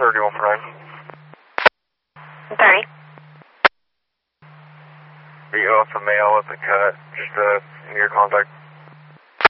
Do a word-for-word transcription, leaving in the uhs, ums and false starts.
thirty-one for nine. thirty. Are you off a male with a cut, just uh, in your contact?